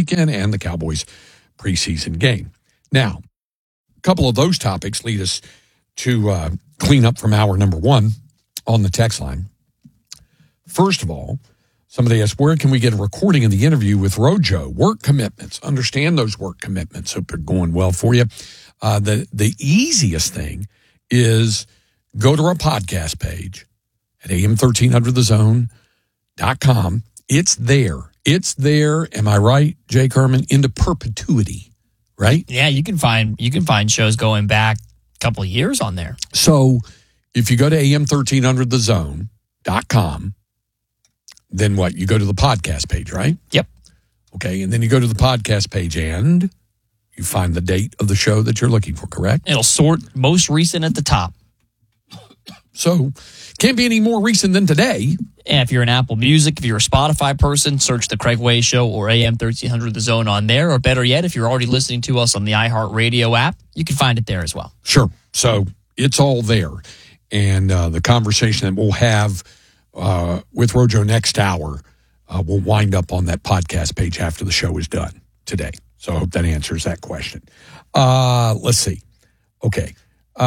weekend and the Cowboys preseason game. Now, a couple of those topics lead us to clean up from hour number one on the text line. First of all, somebody asked, where can we get a recording of the interview with Rojo? Work commitments. Understand those work commitments. Hope they're going well for you. The easiest thing is go to our podcast page at am1300thezone.com. It's there. It's there. Am I right, Jake Herman? Into perpetuity, right? Yeah, you can find shows going back a couple of years on there. So if you go to am1300thezone.com, then what? You go to the podcast page, right? Yep. Okay, and then you go to the podcast page and you find the date of the show that you're looking for, correct? It'll sort most recent at the top. So can't be any more recent than today. And if you're an Apple Music, if you're a Spotify person, search The Craig Way Show or AM 1300 The Zone on there. Or better yet, if you're already listening to us on the iHeartRadio app, you can find it there as well. Sure. So it's all there. And the conversation that we'll have with Rojo next hour will wind up on that podcast page after the show is done today. So I hope that answers that question. Let's see. Okay.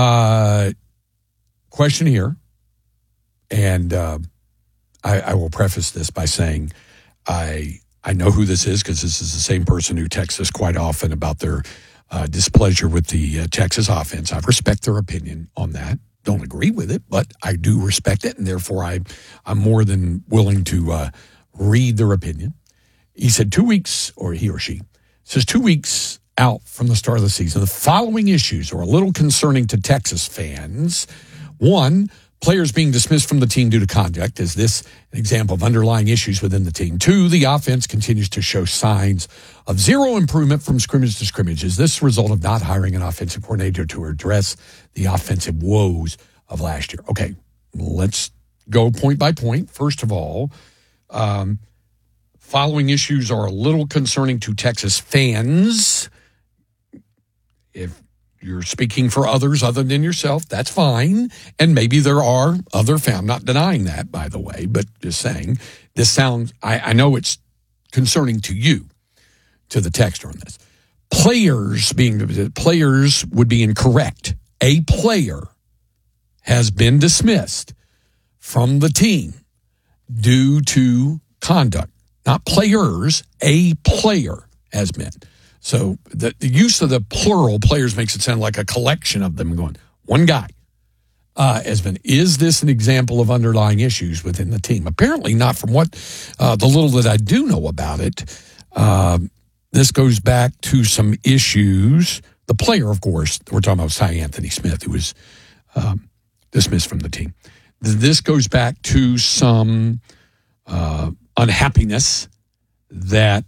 Question here. And I will preface this by saying I know who this is because this is the same person who texts us quite often about their displeasure with the Texas offense. I respect their opinion on that. Don't agree with it, but I do respect it, and therefore I'm more than willing to read their opinion. He said 2 weeks, or he or she says 2 weeks out from the start of the season, the following issues are a little concerning to Texas fans. One, players being dismissed from the team due to conduct. Is this an example of underlying issues within the team? Two, the offense continues to show signs of zero improvement from scrimmage to scrimmage. Is this a result of not hiring an offensive coordinator to address the offensive woes of last year? Okay, let's go point by point. First of all, following issues are a little concerning to Texas fans. If you're speaking for others other than yourself, that's fine. And maybe there are other fans. I'm not denying that, by the way, but just saying this sounds, I know it's concerning to you, to the texter on this. Players would be incorrect. A player has been dismissed from the team due to conduct. Not players, a player has been. So the use of the plural players makes it sound like a collection of them going, one guy has been. Is this an example of underlying issues within the team? Apparently not, from what the little that I do know about it. This goes back to some issues. The player, of course, we're talking about Ty Anthony Smith, who was dismissed from the team. This goes back to some unhappiness that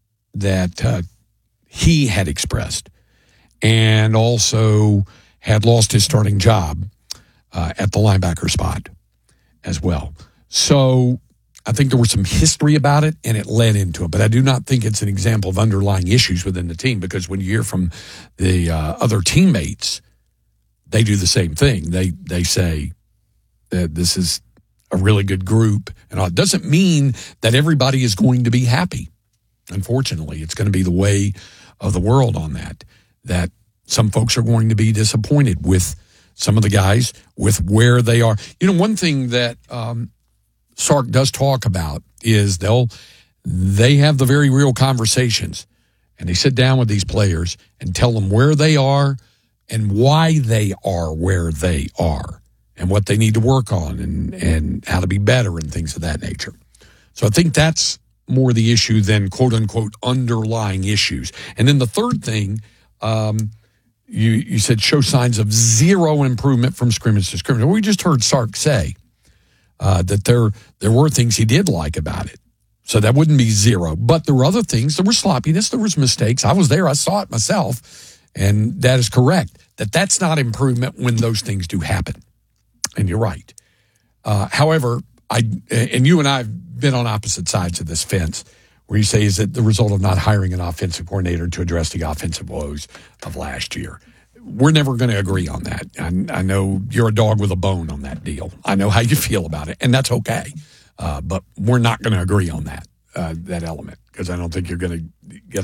he had expressed, and also had lost his starting job at the linebacker spot as well. So I think there was some history about it, and it led into it. But I do not think it's an example of underlying issues within the team, because when you hear from the other teammates, they do the same thing. They say that this is a really good group, and it doesn't mean that everybody is going to be happy. Unfortunately, it's going to be the way of the world on that some folks are going to be disappointed with some of the guys, with where they are. You know, one thing that Sark does talk about is they have the very real conversations, and they sit down with these players and tell them where they are and why they are where they are and what they need to work on and how to be better and things of that nature. So I think that's more the issue than quote-unquote underlying issues. And then the third thing, you said show signs of zero improvement from scrimmage to scrimmage. We just heard Sark say that there were things he did like about it. So that wouldn't be zero. But there were other things. There was sloppiness. There was mistakes. I was there. I saw it myself. And that is correct. That's not improvement when those things do happen. And you're right. However, and you and I have been on opposite sides of this fence, where you say, is it the result of not hiring an offensive coordinator to address the offensive woes of last year? We're never going to agree on that. I know you're a dog with a bone on that deal. I know how you feel about it, and that's okay. But we're not going to agree on that element, because I don't think you're going to get